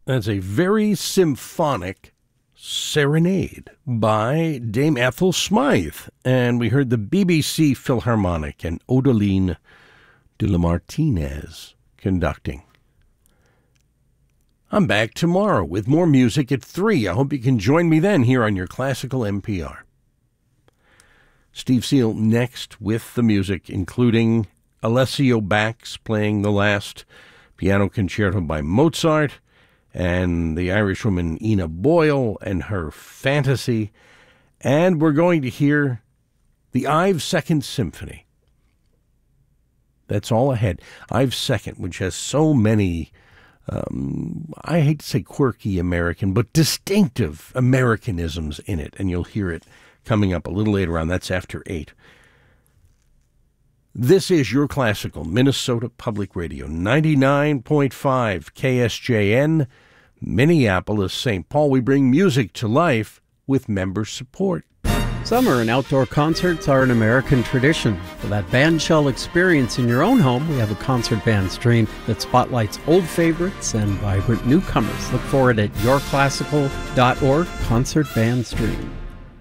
That's a very symphonic serenade by Dame Ethel Smythe. And we heard the BBC Philharmonic and Odeline de la Martinez conducting. I'm back tomorrow with more music at 3. I hope you can join me then here on your Classical NPR. Steve Seal next with the music, including Alessio Bax playing the last piano concerto by Mozart, and the Irishwoman Ina Boyle and her Fantasy. And we're going to hear the Ives Second Symphony. That's all ahead. Ives Second, which has so many, I hate to say quirky American, but distinctive Americanisms in it. And you'll hear it coming up a little later on. That's after 8. This is your Classical Minnesota Public Radio, 99.5 KSJN, Minneapolis, St. Paul. We bring music to life with member support. Summer and outdoor concerts are an American tradition. For that bandshell experience in your own home, we have a concert band stream that spotlights old favorites and vibrant newcomers. Look for it at yourclassical.org, Concert Band Stream.